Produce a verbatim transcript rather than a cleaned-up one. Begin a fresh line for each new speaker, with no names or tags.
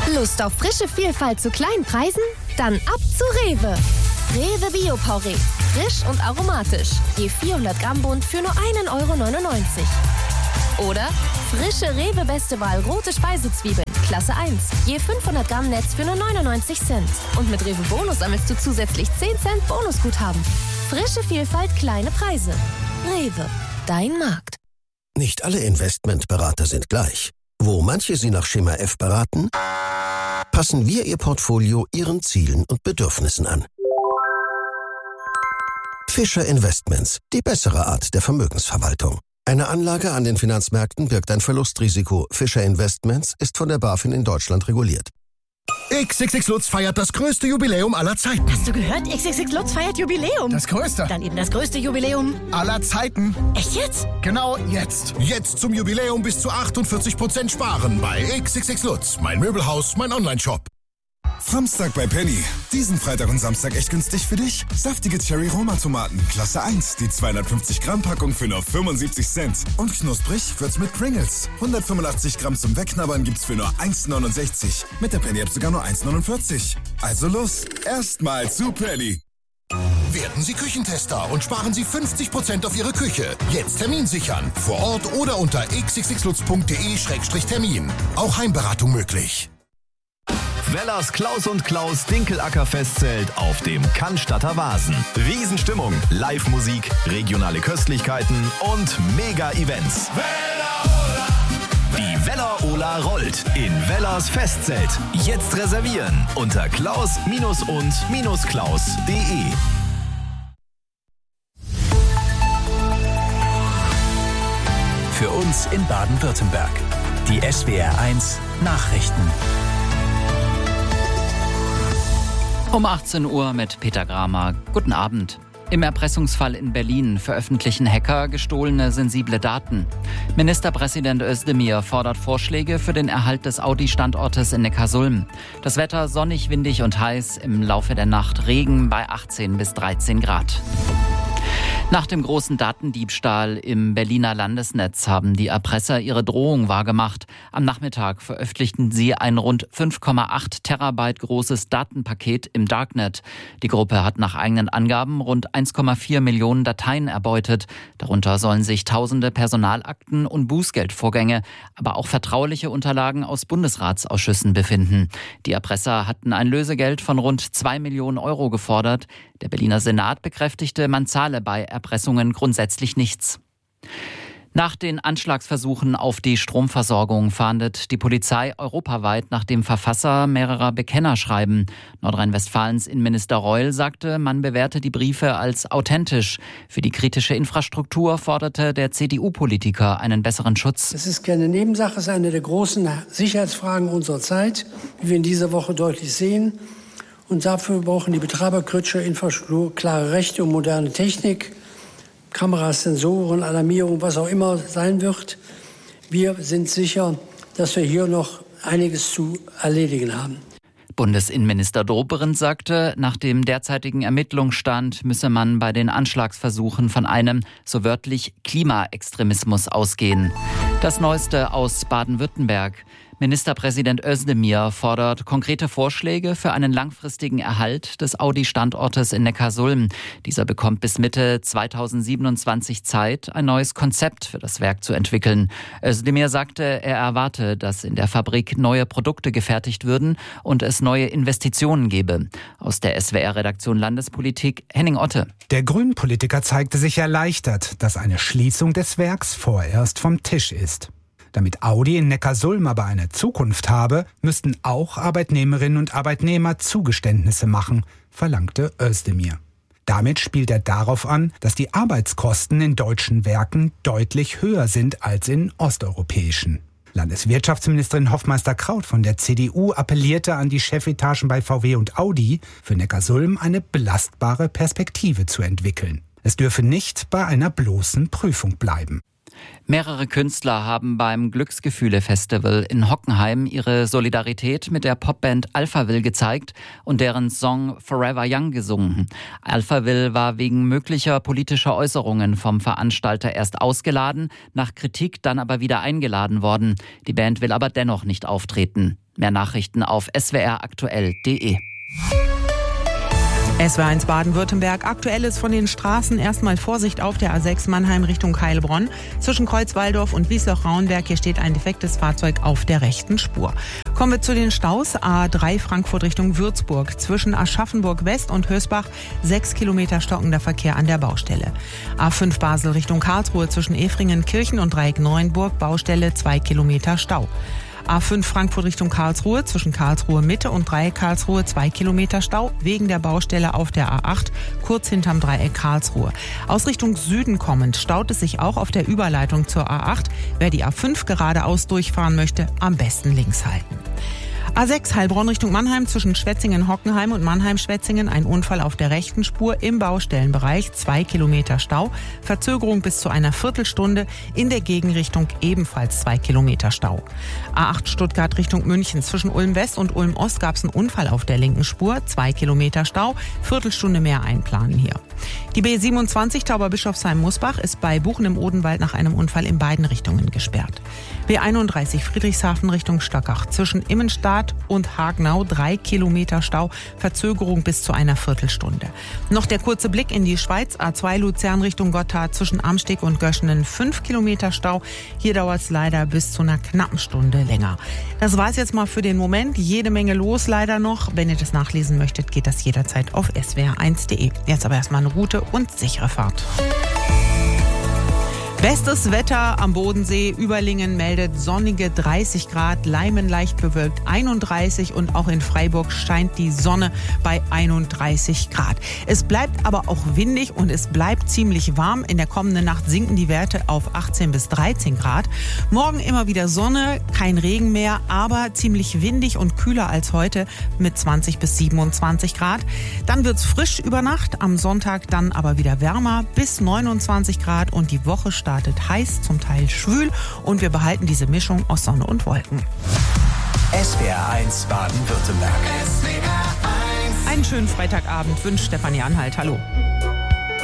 Lust auf frische Vielfalt zu kleinen Preisen? Dann ab zu Rewe. Rewe Bio-Porree. Frisch und aromatisch. Je vierhundert Gramm Bund für nur einen Euro neunundneunzig. Oder frische Rewe Beste Wahl rote Speisezwiebeln. Klasse eins. Je fünfhundert Gramm Netz für nur neunundneunzig Cent. Und mit Rewe Bonus sammelst du zusätzlich zehn Cent Bonusguthaben. Frische Vielfalt, kleine Preise. Rewe. Dein Markt.
Nicht alle Investmentberater sind gleich. Wo manche Sie nach Schema F beraten, passen wir Ihr Portfolio Ihren Zielen und Bedürfnissen an. Fischer Investments, die bessere Art der Vermögensverwaltung. Eine Anlage an den Finanzmärkten birgt ein Verlustrisiko. Fischer Investments ist von der BaFin in Deutschland reguliert.
X X X Lutz feiert das größte Jubiläum aller Zeiten.
Hast du gehört? X X X Lutz feiert Jubiläum.
Das größte.
Dann eben das größte Jubiläum
aller Zeiten.
Echt jetzt?
Genau jetzt. Jetzt zum Jubiläum bis zu achtundvierzig Prozent sparen bei X X X Lutz. Mein Möbelhaus, mein Onlineshop.
Samstag bei Penny. Diesen Freitag und Samstag echt günstig für dich. Saftige Cherry-Roma-Tomaten, Klasse eins. Die zweihundertfünfzig Gramm Packung für nur fünfundsiebzig Cent. Und knusprig wird's mit Pringles. hundertfünfundachtzig Gramm zum Wegknabbern gibt's für nur eins neunundsechzig. Mit der Penny-App sogar nur eins neunundvierzig. Also los, erstmal zu Penny.
Werden Sie Küchentester und sparen Sie fünfzig Prozent auf Ihre Küche. Jetzt Termin sichern. Vor Ort oder unter x x x lutz punkt d e Schrägstrich Termin. Auch Heimberatung möglich.
Wellers Klaus und Klaus Dinkelacker-Festzelt auf dem Cannstatter Wasen. Riesenstimmung, Live-Musik, regionale Köstlichkeiten und Mega-Events. Die Weller-Ola rollt in Wellers Festzelt. Jetzt reservieren unter klaus und klaus punkt de.
Für uns in Baden-Württemberg. Die S W R eins Nachrichten.
Um achtzehn Uhr mit Peter Gramer. Guten Abend. Im Erpressungsfall in Berlin veröffentlichen Hacker gestohlene sensible Daten. Ministerpräsident Özdemir fordert Vorschläge für den Erhalt des Audi-Standortes in Neckarsulm. Das Wetter sonnig, windig und heiß. Im Laufe der Nacht Regen bei achtzehn bis dreizehn Grad. Nach dem großen Datendiebstahl im Berliner Landesnetz haben die Erpresser ihre Drohung wahrgemacht. Am Nachmittag veröffentlichten sie ein rund fünf Komma acht Terabyte großes Datenpaket im Darknet. Die Gruppe hat nach eigenen Angaben rund eins Komma vier Millionen Dateien erbeutet. Darunter sollen sich tausende Personalakten und Bußgeldvorgänge, aber auch vertrauliche Unterlagen aus Bundesratsausschüssen befinden. Die Erpresser hatten ein Lösegeld von rund zwei Millionen Euro gefordert. Der Berliner Senat bekräftigte, man zahle bei Erpressungen grundsätzlich nichts. Nach den Anschlagsversuchen auf die Stromversorgung fahndet die Polizei europaweit nach dem Verfasser mehrerer Bekennerschreiben. Nordrhein-Westfalens Innenminister Reul sagte, man bewerte die Briefe als authentisch. Für die kritische Infrastruktur forderte der C D U-Politiker einen besseren Schutz.
Es ist keine Nebensache, es ist eine der großen Sicherheitsfragen unserer Zeit, wie wir in dieser Woche deutlich sehen. Und dafür brauchen die Betreiber kritischer Infrastruktur klare Rechte und moderne Technik, Kameras, Sensoren, Alarmierung, was auch immer sein wird. Wir sind sicher, dass wir hier noch einiges zu erledigen haben.
Bundesinnenminister Dobrindt sagte, nach dem derzeitigen Ermittlungsstand müsse man bei den Anschlagsversuchen von einem, so wörtlich, Klimaextremismus ausgehen. Das Neueste aus Baden-Württemberg. Ministerpräsident Özdemir fordert konkrete Vorschläge für einen langfristigen Erhalt des Audi-Standortes in Neckarsulm. Dieser bekommt bis Mitte zweitausendsiebenundzwanzig Zeit, ein neues Konzept für das Werk zu entwickeln. Özdemir sagte, er erwarte, dass in der Fabrik neue Produkte gefertigt würden und es neue Investitionen gebe. Aus der S W R-Redaktion Landespolitik, Henning Otte.
Der Grünen-Politiker zeigte sich erleichtert, dass eine Schließung des Werks vorerst vom Tisch ist. Damit Audi in Neckarsulm aber eine Zukunft habe, müssten auch Arbeitnehmerinnen und Arbeitnehmer Zugeständnisse machen, verlangte Özdemir. Damit spielt er darauf an, dass die Arbeitskosten in deutschen Werken deutlich höher sind als in osteuropäischen. Landeswirtschaftsministerin Hofmeister-Kraut von der C D U appellierte an die Chefetagen bei V W und Audi, für Neckarsulm eine belastbare Perspektive zu entwickeln. Es dürfe nicht bei einer bloßen Prüfung bleiben.
Mehrere Künstler haben beim Glücksgefühle-Festival in Hockenheim ihre Solidarität mit der Popband Alphaville gezeigt und deren Song Forever Young gesungen. Alphaville war wegen möglicher politischer Äußerungen vom Veranstalter erst ausgeladen, nach Kritik dann aber wieder eingeladen worden. Die Band will aber dennoch nicht auftreten. Mehr Nachrichten auf s w r aktuell punkt d e.
S W R eins Baden-Württemberg. Aktuell ist von den Straßen erstmal Vorsicht auf der A sechs Mannheim Richtung Heilbronn. Zwischen Kreuzwaldorf und Wiesloch-Rauenberg hier steht ein defektes Fahrzeug auf der rechten Spur. Kommen wir zu den Staus. A drei Frankfurt Richtung Würzburg. Zwischen Aschaffenburg West und Hösbach sechs Kilometer stockender Verkehr an der Baustelle. A fünf Basel Richtung Karlsruhe zwischen Efringen, Kirchen und Dreieck Neuenburg. Baustelle zwei Kilometer Stau. A fünf Frankfurt Richtung Karlsruhe, zwischen Karlsruhe Mitte und Dreieck Karlsruhe zwei Kilometer Stau wegen der Baustelle auf der A acht, kurz hinterm Dreieck Karlsruhe. Aus Richtung Süden kommend staut es sich auch auf der Überleitung zur A acht. Wer die A fünf geradeaus durchfahren möchte, am besten links halten. A sechs Heilbronn Richtung Mannheim zwischen Schwetzingen-Hockenheim und Mannheim-Schwetzingen ein Unfall auf der rechten Spur im Baustellenbereich, zwei Kilometer Stau, Verzögerung bis zu einer Viertelstunde, in der Gegenrichtung ebenfalls zwei Kilometer Stau. A acht Stuttgart Richtung München zwischen Ulm West und Ulm Ost gab es einen Unfall auf der linken Spur, zwei Kilometer Stau, Viertelstunde mehr einplanen hier. Die B siebenundzwanzig Tauberbischofsheim-Musbach ist bei Buchen im Odenwald nach einem Unfall in beiden Richtungen gesperrt. B einunddreißig Friedrichshafen Richtung Stockach zwischen Immenstadt und Hagenau drei Kilometer Stau, Verzögerung bis zu einer Viertelstunde. Noch der kurze Blick in die Schweiz, A zwei Luzern Richtung Gotthard zwischen Amsteg und Göschenen fünf Kilometer Stau. Hier dauert es leider bis zu einer knappen Stunde länger. Das war es jetzt mal für den Moment. Jede Menge los leider noch. Wenn ihr das nachlesen möchtet, geht das jederzeit auf s w r eins punkt d e. Jetzt aber erstmal eine gute und sichere Fahrt. Bestes Wetter am Bodensee. Überlingen meldet sonnige dreißig Grad, Leimen leicht bewölkt einunddreißig und auch in Freiburg scheint die Sonne bei einunddreißig Grad. Es bleibt aber auch windig und es bleibt ziemlich warm. In der kommenden Nacht sinken die Werte auf achtzehn bis dreizehn Grad. Morgen immer wieder Sonne, kein Regen mehr, aber ziemlich windig und kühler als heute mit zwanzig bis siebenundzwanzig Grad. Dann wird's frisch über Nacht, am Sonntag dann aber wieder wärmer bis neunundzwanzig Grad und die Woche startet startet heiß, zum Teil schwül und wir behalten diese Mischung aus Sonne und Wolken.
S W R eins Baden-Württemberg.
Einen schönen Freitagabend wünscht Stefanie Anhalt. Hallo.